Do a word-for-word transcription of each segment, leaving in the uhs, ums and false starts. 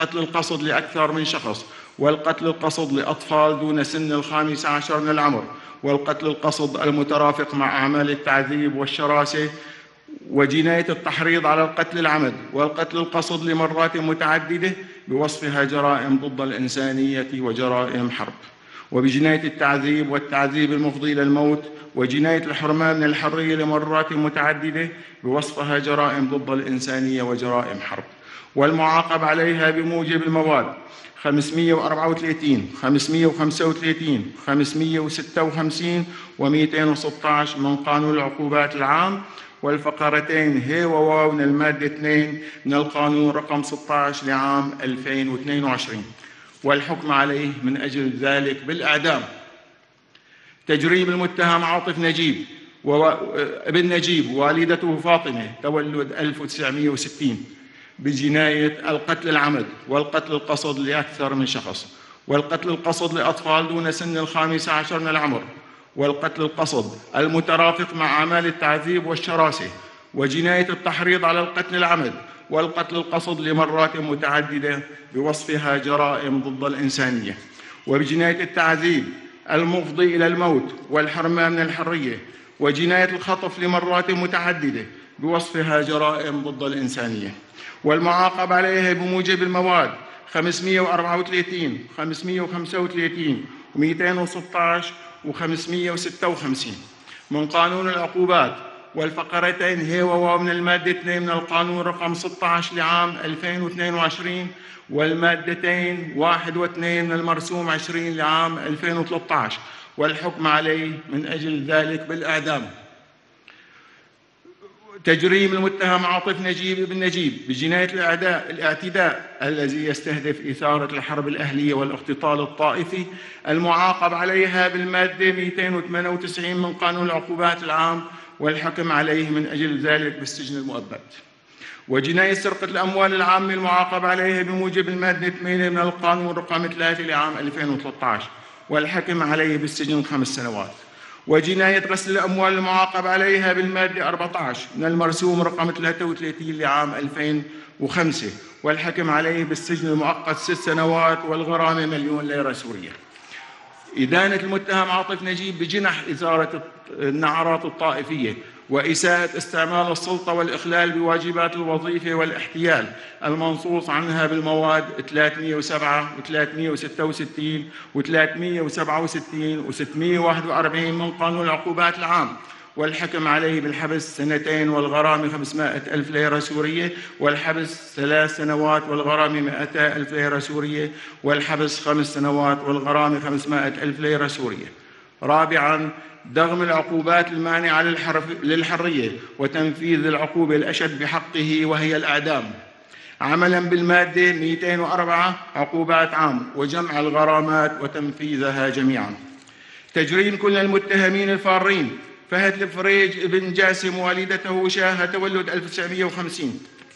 قتل القصد لأكثر من شخص، والقتل القصد لأطفال دون سن الخامس عشر من العمر، والقتل القصد المترافق مع أعمال التعذيب والشراسة، وجناية التحريض على القتل العمد، والقتل القصد لمرات متعددة بوصفها جرائم ضد الإنسانية وجرائم حرب، وبجناية التعذيب والتعذيب المفضي إلى الموت، وجناية الحرمان من الحرية لمرات متعددة بوصفها جرائم ضد الإنسانية وجرائم حرب، والمعاقب عليها بموجب المواد خمسمئة وأربعة وثلاثين، خمسمئة وخمسة وثلاثين، خمسمئة وستة وخمسين ومئتين وستة عشر من قانون العقوبات العام، والفقرتين ه وواو من المادة اثنين من القانون رقم ستة عشر لعام ألفين واثنين وعشرين، والحكم عليه من أجل ذلك بالإعدام. تجريم المتهم عاطف نجيب ابن نجيب والدته فاطمة تولد ألف وتسعمئة وستين بجناية القتل العمد، والقتل القصد لأكثر من شخص، والقتل القصد لأطفال دون سن الخامس عشر من العمر، والقتل القصد المترافق مع أعمال التعذيب والشراسة، وجناية التحريض على القتل العمد، والقتل القصد لمرات متعددة بوصفها جرائم ضد الإنسانية، وبجناية التعذيب المفضي إلى الموت والحرمان من الحرية، وجناية الخطف لمرات متعددة بوصفها جرائم ضد الإنسانية، والمعاقب عليها بموجب المواد خمسمئة وأربعة وثلاثين، خمسمئة وخمسة وثلاثين ومئتين وستة عشر وخمسمئة وستة وخمسين من قانون العقوبات، والفقرتين ه وواو من المادة اثنين من القانون رقم ستة عشر لعام ألفين واثنين وعشرين، والمادتين واحد واثنين من المرسوم عشرين لعام ألفين وثلاثة عشر، والحكم عليه من أجل ذلك بالإعدام. تجريم المتهم عاطف نجيب بن نجيب بجناية الإعداء الاعتداء الذي يستهدف إثارة الحرب الأهلية والاقتتال الطائفي، المعاقب عليها بالمادة مئتين وثمانية وتسعين من قانون العقوبات العام، والحكم عليه من أجل ذلك بالسجن المؤبد. وجناية سرقة الأموال العامة المعاقب عليها بموجب المادة ثمانية من القانون رقم ثلاثة لعام ألفين وثلاثة عشر، والحكم عليه بالسجن خمس سنوات. وجناية غسل الأموال المعاقب عليها بالمادة أربعة عشر من المرسوم رقم ثلاثة وثلاثين لعام ألفين وخمسة، والحكم عليه بالسجن المؤقت ست سنوات والغرامة مليون ليرة سورية. إدانة المتهم عاطف نجيب بجنح إثارة النعرات الطائفية وإساءة استعمال السلطة والإخلال بواجبات الوظيفة والاحتيال المنصوص عنها بالمواد ثلاثمئة وسبعة وثلاثمئة وستة وستين وثلاثمئة وسبعة وستين وستمئة وواحد وأربعين من قانون العقوبات العام، والحكم عليه بالحبس سنتين والغرامة خمسمائة ألف ليرة سورية، والحبس ثلاث سنوات والغرامة مئتي ألف ليرة سورية، والحبس خمس سنوات والغرامة خمسمائة ألف ليرة سورية. رابعاً، دغم العقوبات المانعة للحرية وتنفيذ العقوبة الأشد بحقه وهي الإعدام، عملاً بالمادة مئتين وأربعة عقوبات عام، وجمع الغرامات وتنفيذها جميعاً. تجريم كل المتهمين الفارين: فهد الفريج ابن جاسم والدته وشاهة تولد ألف وتسعمئة وخمسين،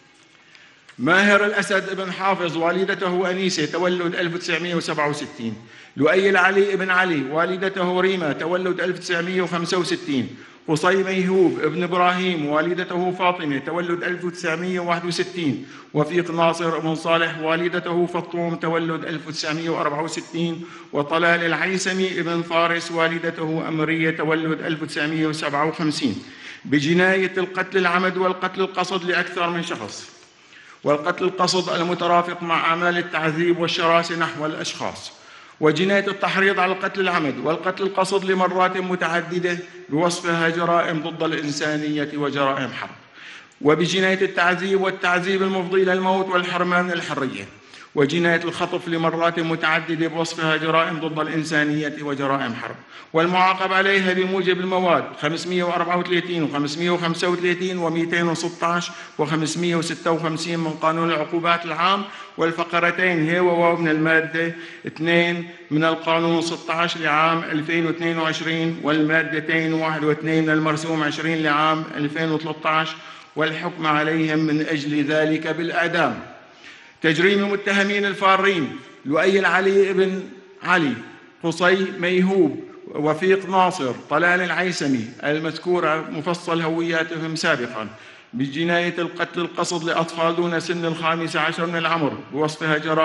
ماهر الأسد ابن حافظ والدته أنيسة تولد ألف وتسعمئة وسبعة وستين، لؤي العلي ابن علي والدته ريمة تولد ألف وتسعمئة وخمسة وستين، قصي ميهوب ابن إبراهيم والدته فاطمة تولد ألف وتسعمئة وواحد وستين، وفيق ناصر ابن صالح والدته فطوم تولد ألف وتسعمئة وأربعة وستين، وطلال العيسمي ابن فارس والدته أمرية تولد ألف وتسعمئة وسبعة وخمسين بجناية القتل العمد والقتل القصد لأكثر من شخص، والقتل القصد المترافق مع أعمال التعذيب والشراسة نحو الأشخاص، وجناية التحريض على القتل العمد والقتل القصد لمرات متعددة بوصفها جرائم ضد الإنسانية وجرائم حرب، وبجناية التعذيب والتعذيب المفضي إلى الموت والحرمان من الحرية، وجناية الخطف لمرات متعددة بوصفها جرائم ضد الإنسانية وجرائم حرب، والمعاقب عليها بموجب المواد خمسمئة وأربعة وثلاثين وخمسمئة وخمسة وثلاثين ومئتين وستة عشر وخمسمئة وستة وخمسين من قانون العقوبات العام، والفقرتين ه وواو من المادة اثنين من القانون ستة عشر لعام ألفين واثنين وعشرين، والمادتين واحد واثنين من المرسوم عشرين لعام ألفين وثلاثة عشر، والحكم عليهم من أجل ذلك بالإعدام. تجريم المتهمين الفارين: لؤي العلي ابن علي، قصي ميهوب، وفيق ناصر، طلال العيسمي المذكورة مفصل هوياتهم سابقا، بجناية القتل القصد لأطفال دون سن الخامس عشر من العمر بوصفها جرائم